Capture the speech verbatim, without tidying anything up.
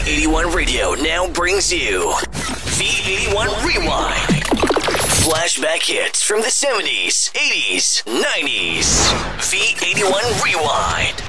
eighty-one Radio now brings you V eighty-one Rewind. Flashback hits from the seventies, eighties, nineties. V eighty-one Rewind.